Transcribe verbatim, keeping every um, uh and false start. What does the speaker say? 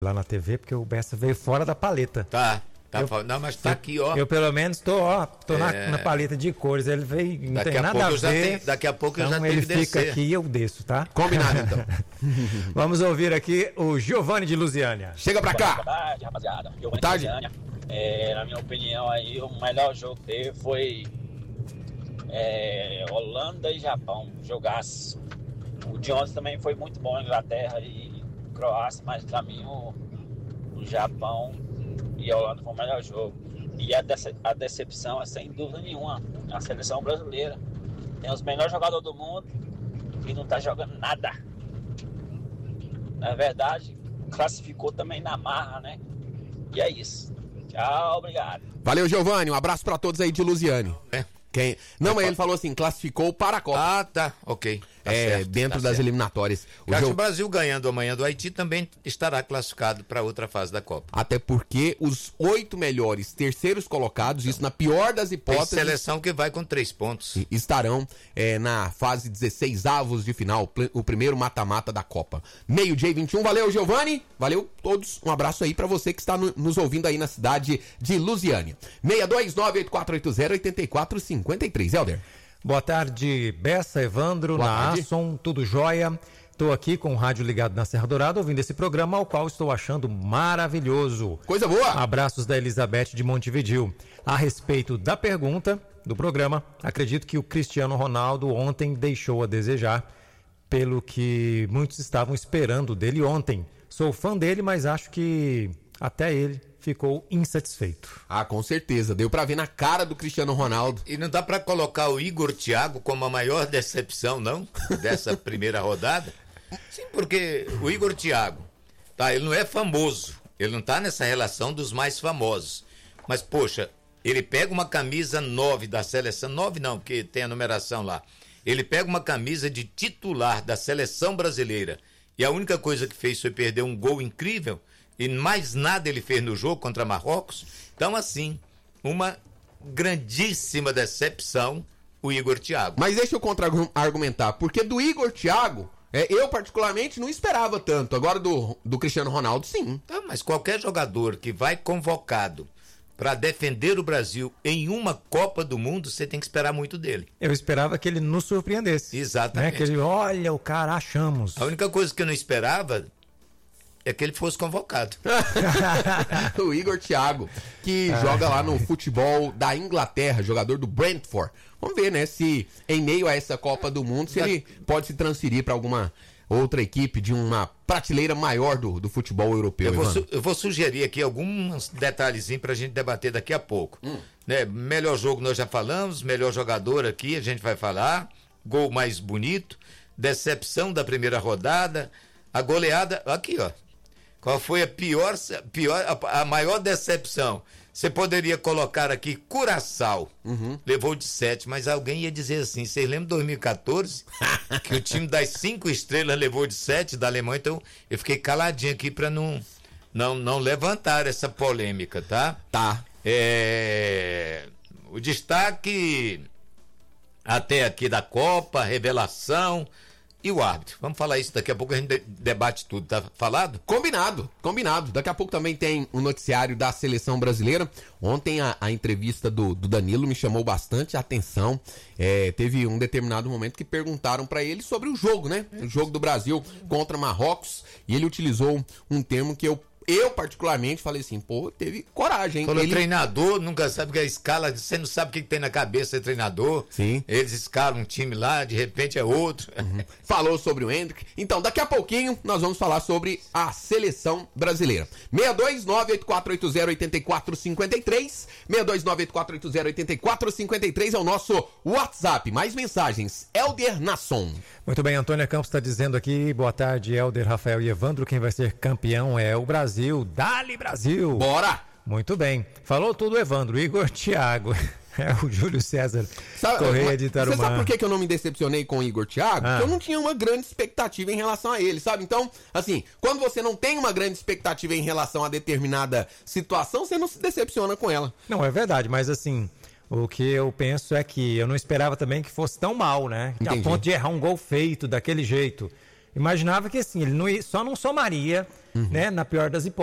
lá na T V, porque o Bessa veio fora da paleta. Tá, tá. Eu, não, mas tá eu, aqui, ó. Eu pelo menos tô, ó, tô é... na, na paleta de cores. Ele veio, não daqui tem a nada a ver. Tenho, daqui a pouco então eu já tenho ele que fica descer. aqui e eu desço, tá? Combinado, então. Vamos ouvir aqui o Giovanni de Lusiânia. Chega pra cá. Boa tarde, rapaziada. Giovanni Boa tarde. de Lusiânia. É, na minha opinião, aí, o melhor jogo que teve foi é, Holanda e Japão. Jogaço. O de ontem também foi muito bom, Inglaterra e Croácia, mas pra mim o, o Japão e a Holanda foi o melhor jogo. E a, dece- a decepção é sem dúvida nenhuma a seleção brasileira. Tem os melhores jogadores do mundo e não tá jogando nada. Na verdade, classificou também na marra, né? E é isso. Tchau, obrigado. Valeu, Giovanni. Um abraço pra todos aí de Lusiane. É. Quem... Não, mas ele falou assim, classificou para a Copa. Ah, tá. Ok. Tá é, certo, dentro tá das certo. eliminatórias. O Eu acho jogo... que o Brasil ganhando amanhã do Haiti também estará classificado para outra fase da Copa. Até porque os oito melhores terceiros colocados, isso na pior das Tem hipóteses, seleção que vai com três pontos. estarão é, na fase dezesseis avos de final, o primeiro mata-mata da Copa. Meio-dia e vinte e um. Valeu, Giovanni. Valeu todos. Um abraço aí pra você que está no, nos ouvindo aí na cidade de Lusiânia. seis dois nove oito quatro oito zero oito quatro cinco três. Helder. Boa tarde, Bessa, Evandro, Boa na tarde. Asson, tudo jóia? Estou aqui com o rádio ligado na Serra Dourada, ouvindo esse programa, ao qual estou achando maravilhoso. Coisa boa. Abraços da Elizabeth de Montevidéu. A respeito da pergunta do programa, acredito que o Cristiano Ronaldo ontem deixou a desejar, pelo que muitos estavam esperando dele ontem. Sou fã dele, mas acho que até ele ficou insatisfeito. Ah, com certeza. Deu pra ver na cara do Cristiano Ronaldo. E não dá para colocar o Igor Thiago como a maior decepção, não? Dessa primeira rodada? Sim, porque o Igor Thiago, tá, ele não é famoso. Ele não tá nessa relação dos mais famosos. Mas, poxa, ele pega uma camisa nove da seleção, nove não, porque tem a numeração lá. Ele pega uma camisa de titular da seleção brasileira e a única coisa que fez foi perder um gol incrível e mais nada ele fez no jogo contra Marrocos. Então, assim, uma grandíssima decepção o Igor Thiago. Mas deixa eu contra-argumentar, porque do Igor Thiago, é, eu particularmente não esperava tanto. Agora do, do Cristiano Ronaldo, sim. Tá, mas qualquer jogador que vai convocado para defender o Brasil em uma Copa do Mundo, você tem que esperar muito dele. Eu esperava que ele nos surpreendesse. Exatamente. Né? Que ele, olha, o cara, achamos. A única coisa que eu não esperava é que ele fosse convocado. O Igor Thiago, que ah. joga lá no futebol da Inglaterra, jogador do Brentford. Vamos ver, né, se em meio a essa Copa do Mundo, se da... ele pode se transferir para alguma outra equipe de uma prateleira maior do, do futebol europeu. Eu vou, su- eu vou sugerir aqui alguns detalhezinhos pra gente debater daqui a pouco. Hum. Né, melhor jogo nós já falamos, melhor jogador aqui a gente vai falar, gol mais bonito, decepção da primeira rodada, a goleada, aqui ó, qual foi a pior, pior a, a maior decepção? Você poderia colocar aqui Curaçao, uhum. levou de sete, mas alguém ia dizer assim, vocês lembram de dois mil e catorze? Que o time das cinco estrelas levou de sete da Alemanha, então eu fiquei caladinho aqui para não, não, não levantar essa polêmica, tá? Tá. É, o destaque até aqui da Copa, revelação... E o árbitro? Vamos falar isso daqui a pouco, a gente de- debate tudo, tá falado? Combinado, combinado. Daqui a pouco também tem um noticiário da seleção brasileira. Ontem a, a entrevista do, do Danilo me chamou bastante a atenção. É, teve um determinado momento que perguntaram pra ele sobre o jogo, né? O jogo do Brasil contra Marrocos. E ele utilizou um termo que eu Eu, particularmente, falei assim, pô, teve coragem. Falou ele... treinador, nunca sabe que a escala, você não sabe o que, que tem na cabeça de treinador. Sim. Eles escalam um time lá, de repente é outro. Uhum. Falou sobre o Hendrick. Então, daqui a pouquinho, nós vamos falar sobre a seleção brasileira. seis dois nove oito quatro oito zero oito quatro cinco três. seis dois nove oito quatro oito zero oito quatro cinco três é o nosso WhatsApp. Mais mensagens. Helder Nasson. Muito bem, Antônia Campos está dizendo aqui, boa tarde, Helder, Rafael e Evandro, quem vai ser campeão é o Brasil. Dali, Brasil! Bora! Muito bem. Falou tudo, Evandro. Igor Thiago. É o Júlio César sabe, Correia de Tarumã. Você sabe por que, que eu não me decepcionei com o Igor Thiago? Ah. Porque eu não tinha uma grande expectativa em relação a ele, sabe? Então, assim, quando você não tem uma grande expectativa em relação a determinada situação, você não se decepciona com ela. Não, é verdade, mas assim... O que eu penso é que eu não esperava também que fosse tão mal, né? Entendi. A ponto de errar um gol feito daquele jeito. Imaginava que assim, ele não ia, só não somaria uhum. né? Na pior das hipóteses.